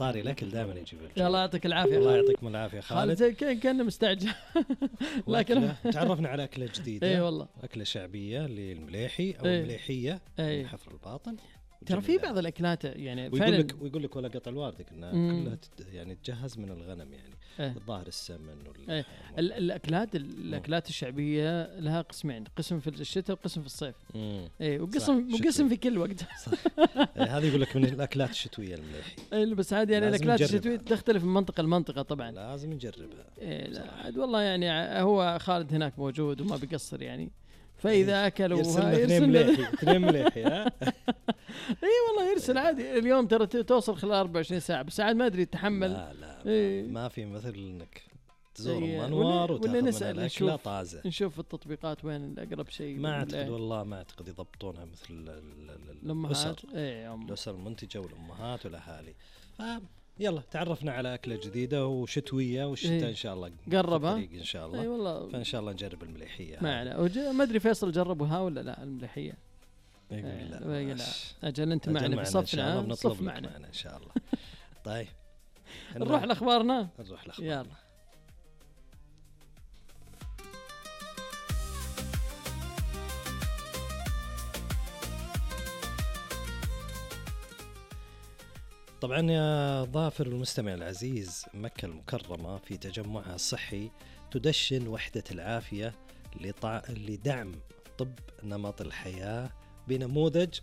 طاري الأكل دائما يجيب يا الله يعطيك العافية. الله يعطيكم العافية خالد. خالد. كان مستعجل. لكن تعرفنا على أكلة جديدة. اي والله أكلة شعبية للمليحي أو إيه. المليحية من حفر الباطن. ترى في بعض الأكلات يعني فعلا ويقول لك ولا قطع الواردك إنها كلها يعني تجهز من الغنم يعني الظاهر السمن الأكلات الشعبية لها قسمين، قسم في الشتاء وقسم في الصيف. وقسم في كل وقت. هذا يقول لك من الأكلات الشتوية المليحي. بس عادي يعني الأكلات الشتوية تختلف من منطقة لمنطقة طبعا. لازم نجربها. عاد والله يعني هو خالد هناك موجود وما بيقصر يعني. فإذا أكلوا اثنين مليحي اي والله يرسل عادي. اليوم ترى توصل خلال 24 ساعة بس عاد ما أدري تحمل. لا ما في مثل إنك تزور منور وتأخذ من الأكلة طازة. نشوف التطبيقات وين الأقرب شيء. ما أعتقد والله ما أعتقد يضبطونها مثل الأسر المنتجة والأمهات والأهالي. يلا تعرفنا على أكلة جديدة وشتوية والشتاء إن شاء الله قربها إن شاء الله. والله فإن شاء الله نجرب المليحية معنا. ما أدري فيصل جربوها ولا لا المليحية. لا أجل أنت معنا في صفنا. بنطلب معنا إن شاء الله. طيب نروح لأخبارنا. يلا. طبعا يا ظافر المستمع العزيز، مكة المكرمة في تجمعها الصحي تدشن وحدة العافية لدعم طب نمط الحياة بنموذج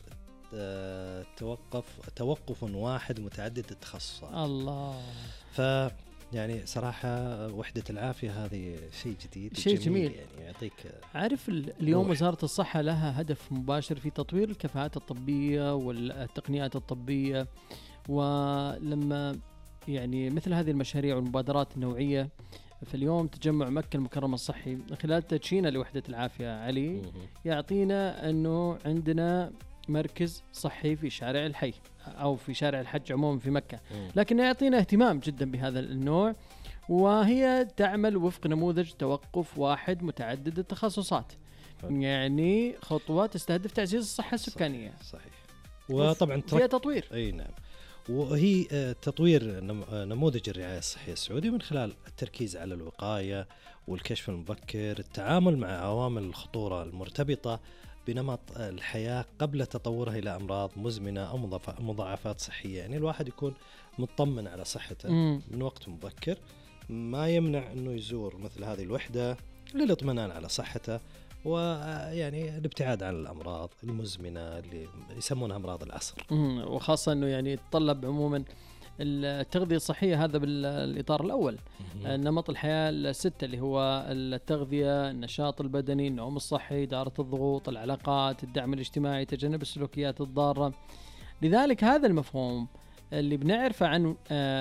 توقف واحد متعدد التخصصات. الله. يعني صراحة وحدة العافية هذه شيء جديد، شيء جميل يعني يعطيك. عارف اليوم وزارة الصحة لها هدف مباشر في تطوير الكفاءات الطبية والتقنيات الطبية، ولما يعني مثل هذه المشاريع والمبادرات النوعية في اليوم تجمع مكة المكرمة الصحي خلال تدشينه لوحدة العافية علي يعطينا أنه عندنا مركز صحي في شارع الحي أو في شارع الحج عموما في مكة، لكن يعطينا اهتمام جدا بهذا النوع، وهي تعمل وفق نموذج توقف واحد متعدد التخصصات. يعني خطوة تستهدف تعزيز الصحة السكانية. صحيح. وطبعا فيها تطوير. أي نعم. وهي تطوير نموذج الرعاية الصحية السعودي من خلال التركيز على الوقاية والكشف المبكر، التعامل مع عوامل الخطورة المرتبطة بنمط الحياة قبل تطورها إلى أمراض مزمنة أو مضاعفات صحية. يعني الواحد يكون مطمن على صحته من وقت مبكر، ما يمنع أنه يزور مثل هذه الوحدة للاطمئنان على صحته، ويعني الابتعاد عن الأمراض المزمنة اللي يسمونها أمراض العصر. وخاصة أنه يعني يتطلب عموما التغذية الصحية، هذا بالإطار الأول. نمط الحياة الستة اللي هو التغذية، النشاط البدني، النوم الصحي، إدارة الضغوط، العلاقات، الدعم الاجتماعي، تجنب السلوكيات الضارة. لذلك هذا المفهوم اللي بنعرفه عن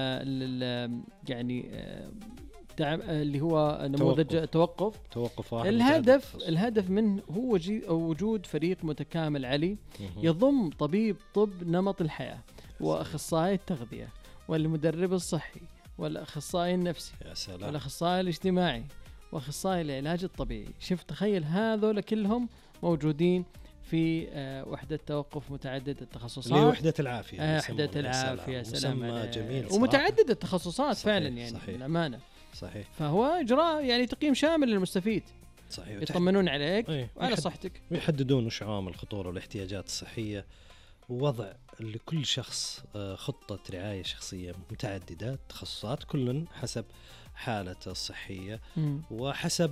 يعني اللي هو نموذج توقف واحد. الهدف منه هو وجود فريق متكامل علي يضم طبيب طب نمط الحياة وأخصائي التغذية والمدرب الصحي والأخصائي النفسي والأخصائي الاجتماعي وأخصائي العلاج الطبيعي. شوف تخيل هذول كلهم موجودين في وحدة توقف متعدد التخصصات. وحدة العافية. وحدة العافية. سلام جميل ومتعدد التخصصات فعلا يعني الأمانة. صحيح. فهو إجراء يعني تقييم شامل للمستفيد. صحيح. يطمنون عليك وعلى صحتك، ويحددون وش عوامل الخطورة والاحتياجات الصحية، ووضع لكل شخص خطة رعاية شخصية متعددة تخصصات، كل حسب حالته الصحية وحسب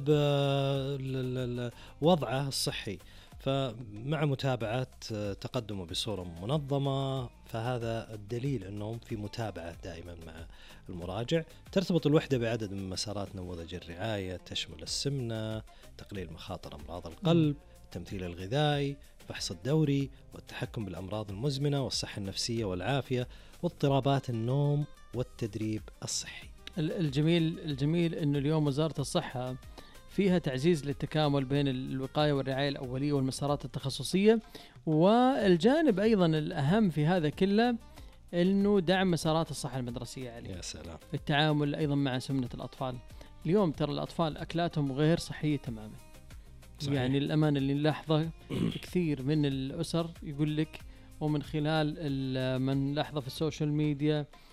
وضعه الصحي، فمع متابعة تقدمه بصورة منظمة. فهذا الدليل أنهم في متابعة دائما مع المراجع. ترتبط الوحدة بعدد من مسارات نموذج الرعاية تشمل السمنة، تقليل مخاطر أمراض القلب، التمثيل الغذائي، الفحص الدوري، والتحكم بالأمراض المزمنة، والصحة النفسية والعافية، واضطرابات النوم، والتدريب الصحي. الجميل أنه اليوم وزارة الصحة فيها تعزيز للتكامل بين الوقاية والرعاية الأولية والمسارات التخصصية، والجانب أيضا الأهم في هذا كله أنه دعم مسارات الصحة المدرسية عليه. يا سلام. التعامل أيضا مع سمنة الأطفال. اليوم ترى الأطفال أكلاتهم غير صحية تماما. صحيح. يعني الأمان اللي نلاحظه كثير من الأسر يقول لك، ومن خلال من لاحظه في السوشيال ميديا